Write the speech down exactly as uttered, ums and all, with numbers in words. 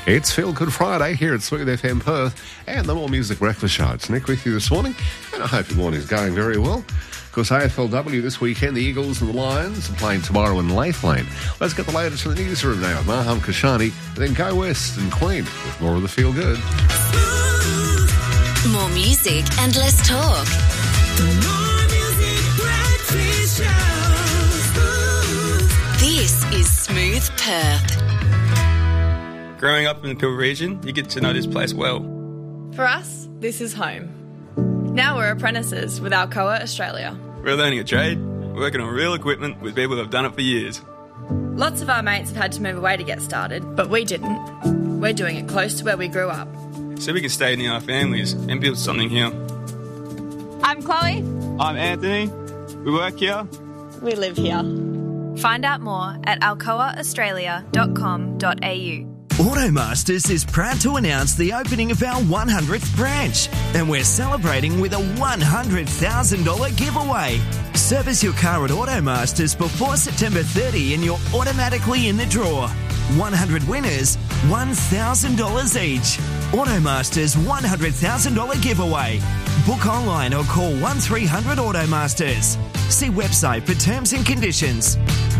It's Feel Good Friday here at Smooth F M Perth and the More Music Breakfast Show. It's Nick with you this morning, and I hope your morning's going very well. Of course, A F L W this weekend, the Eagles and the Lions are playing tomorrow in Lath Lane. Let's get the latest from the newsroom now with Maham Kashani, then Go West and Queen with more of the Feel Good. More music and less talk. The More Music Breakfast Show. This is Smooth Perth. Growing up in the Peel region, you get to know this place well. For us, this is home. Now we're apprentices with Alcoa Australia. We're learning a trade, working on real equipment with people that have done it for years. Lots of our mates have had to move away to get started, but we didn't. We're doing it close to where we grew up. So we can stay near our families and build something here. I'm Chloe. I'm Anthony. We work here. We live here. Find out more at alcoa australia dot com dot a u. Automasters is proud to announce the opening of our one hundredth branch, and we're celebrating with a one hundred thousand dollars giveaway. Service your car at Automasters before September thirtieth and you're automatically in the draw. one hundred winners, one thousand dollars each. Automasters one hundred thousand dollars giveaway. Book online or call one three hundred Automasters. See website for terms and conditions.